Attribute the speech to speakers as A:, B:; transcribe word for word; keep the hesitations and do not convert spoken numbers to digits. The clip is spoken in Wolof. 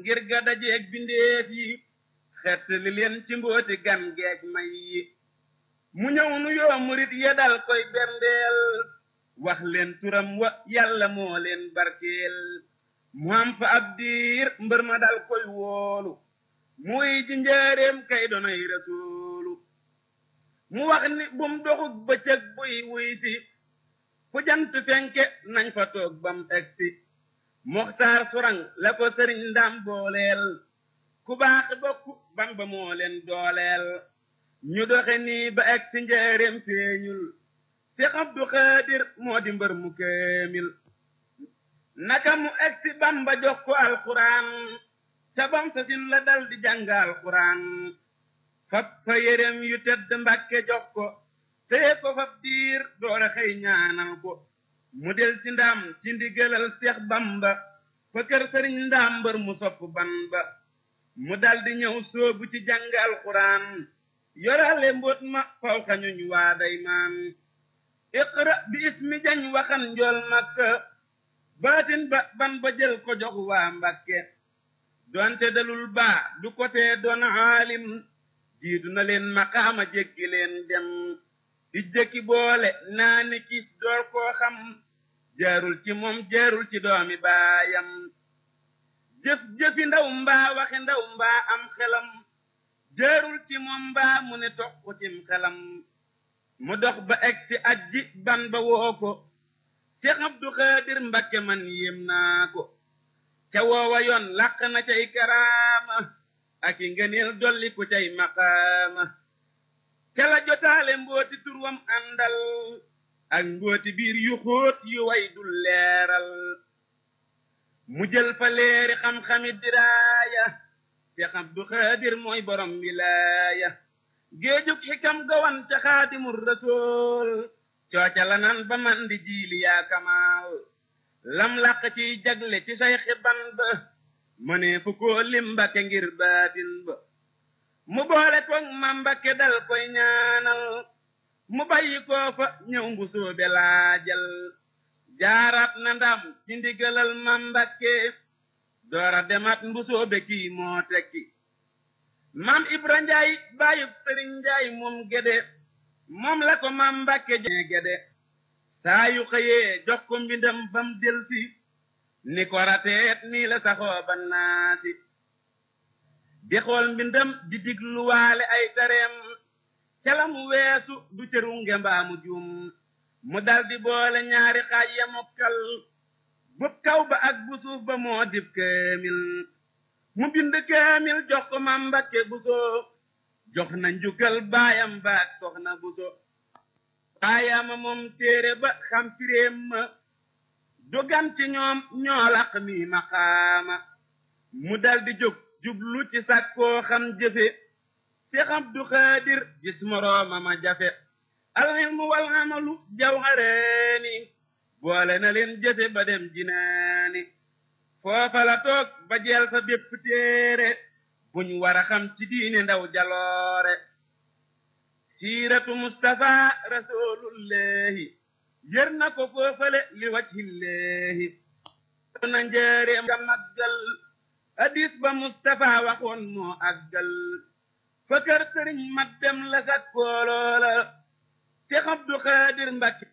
A: ngir ga dajeeg bindeef yi xett li leen ci mbooti gan geeg may yi mu ñëw nu yoo murit ya dal koy berndeel wax leen turam wa yàlla moo leen barkeel mu am fa ab diir mbër ma dal koy woolu muy ji njaareem kay doonay rasuulu mu wax ni bum doxug bëccëg buy wuy si fu jant fenke nañ fa toog bam egsi moxtaar surang la ko sëriñ ndam booleel ku baax bokk Bamba moo leen dooleel ñu doxe nii ba egsi njaareem feeñul Seex Abdu Xaadir moo di mbër mu kaamil naka mu egsi Bamba jox ko alxuraan ca bam sa sin la dal di jàng alxuraan fab fa yérem yu tedd Mbàkke jox ko téye ko fab diir doora xëy ñaanal ko mu del ci ndam ci ndigalal Seex Bamba fa kër sëriñ ndaam mbër mu sopp Bamba mu dal di ñëw soobu ci jàng alxuraan yorale mbóot ma faw xañuñ waa day maan iqra bi ismi jañ waxan njool Makka baatin ba ban ba jël ko jox waa Mbàkke doonte dalul baa du ko tee doon aalim jiitu na leen maqaama jéggi leen dem di jëkki boole naa ni kiis door koo xam jaarul ci moom jaarul ci doomi baayam jëf jëfi ndaw mbaa waxi ndaw mbaa am xelam jaarul ci moom mbaa mu ne toq cim xelam mu dox ba egsi ajji ban ba woo ko Seex Abdu Xaadir Mbakke man yéem naa ko ca woowa yoon làq na cay karaama ak i ngëneel dolli ku cay maqaama ca la jotaale mbooti turwam àndal ak mbooti biir yu xóot yu way dul leeral mu jël fa leeri xam-xami diraaya Seex Abdu Xaadir mooy borom wilaaya géejug xikam gawan ca Xaadimul Rasuul cooca la nan ba man di jiili yaa kamaal lam làq ciy jagle ci say xiban ba mënee fu koo lim Mbakke ngir baatin ba mu boole koog ma Mbakke dal koy ñaanal mu bàyyi koo fa ñëw mbu soobe laajal jaaraat na ndam ci ndigalal ma Mbakke doora demat mbu soobe kii moo tekki maam Ibra Njaay bàyyub Sëriñ Njaay moom gede moom la ko ma Mbakke jee gede saa yu xëyee jox ko mbindam bam delsi ni ko rateet nii la saxoo ba naasi di xool mbindam di digluwaale ay tareem ca la mu weesu du cëru ngembaa mu juum mu dal di boole ñaari xaaj ya mokkal bub kaw ba ak bu suuf ba moo dib kaamil mu bind kaamil jox ko ma Mbakke Buso jox na njukkal baayam baak soxna Buso baayama moom téere ba xam firéem ma dogan ci ñoom ñoo laq mi maqaama mu dal di jóg jublu ci sàkkoo xam jëfe Seex Abdu Xaadir gis morooma ma jafe alilmu wal amalu jawharaani boole na leen jëfe ba dem jinaani foofa la toog ba jeel fa bépp téere buñ war a xam ci diine ndaw jaloore siiratu Mustafa rasulullahi yër na ko foofale li wajhillahi na njëreem ga maggal hadis ba Mustafa waxoon moo aggal fa kër sëriñ mat dem la sakkooloola Seex Abdu Xaadir Mbakke